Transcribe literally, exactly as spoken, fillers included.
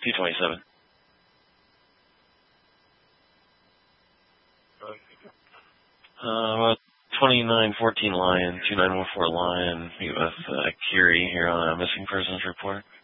T twenty-seven. Uh, twenty-nine fourteen Lion, two nine one four Lion, with uh, Curie here on a missing persons report.